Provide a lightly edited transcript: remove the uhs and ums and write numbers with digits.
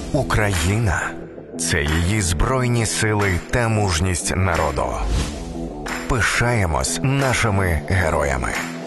Україна – це її збройні сили та мужність народу. Пишаємось нашими героями.